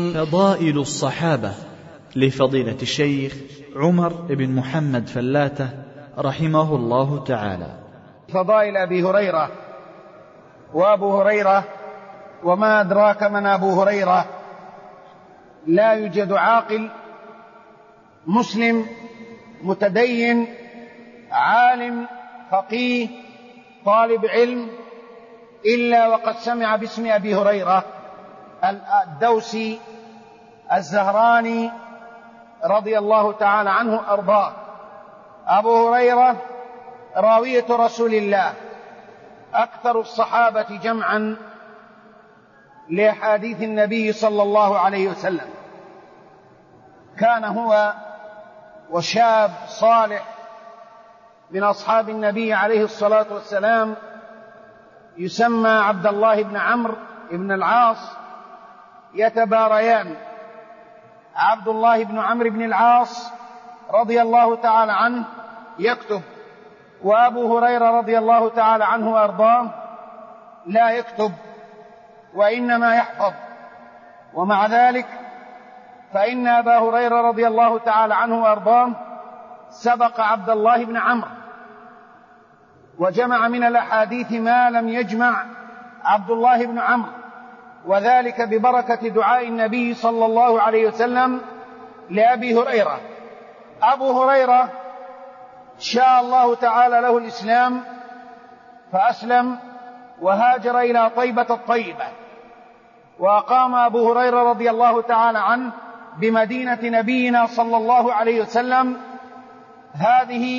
فضائل الصحابة لفضيلة الشيخ عمر بن محمد فلاتة رحمه الله تعالى. فضائل أبي هريرة. وأبو هريرة وما أدراك من أبو هريرة. لا يوجد عاقل مسلم متدين عالم فقيه طالب علم إلا وقد سمع باسم أبي هريرة الدوسي الزهراني رضي الله تعالى عنه أرضاه. أبو هريرة راوية رسول الله، أكثر الصحابة جمعا لأحاديث النبي صلى الله عليه وسلم. كان هو وشاب صالح من أصحاب النبي عليه الصلاة والسلام يسمى عبد الله بن عمرو بن العاص يتباريان. عبد الله بن عمرو بن العاص رضي الله تعالى عنه يكتب، وأبو هريرة رضي الله تعالى عنه وأرضاه لا يكتب وإنما يحفظ. ومع ذلك فإن أبا هريرة رضي الله تعالى عنه وأرضاه سبق عبد الله بن عمرو وجمع من الأحاديث ما لم يجمع عبد الله بن عمرو، وذلك ببركة دعاء النبي صلى الله عليه وسلم لأبي هريرة. أبو هريرة شاء الله تعالى له الإسلام فأسلم وهاجر إلى طيبة الطيبة، وأقام أبو هريرة رضي الله تعالى عنه بمدينة نبينا صلى الله عليه وسلم هذه